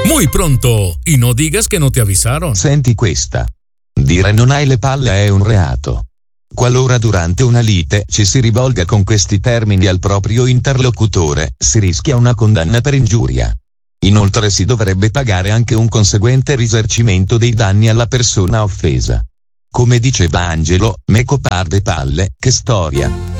Muy pronto, y no digas que no te avisaron. Senti questa. Dire non hai le palle è un reato. Qualora durante una lite ci si rivolga con questi termini al proprio interlocutore, si rischia una condanna per ingiuria. Inoltre si dovrebbe pagare anche un conseguente risarcimento dei danni alla persona offesa. Come diceva Angelo, meco parde palle, che storia.